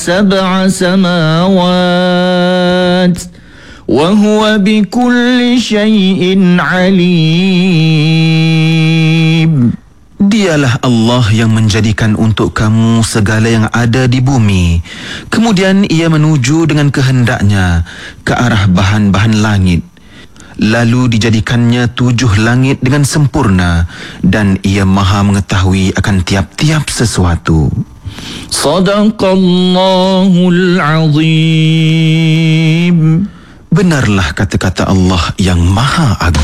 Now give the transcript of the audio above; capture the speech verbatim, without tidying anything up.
سبع سماوات وهو بكل شيء عليم. Dialah Allah yang menjadikan untuk kamu segala yang ada di bumi. Kemudian ia menuju dengan kehendaknya ke arah bahan-bahan langit. Lalu dijadikannya tujuh langit dengan sempurna, dan ia maha mengetahui akan tiap-tiap sesuatu. Sadaqallahul Azim. Benarlah kata-kata Allah yang maha agung.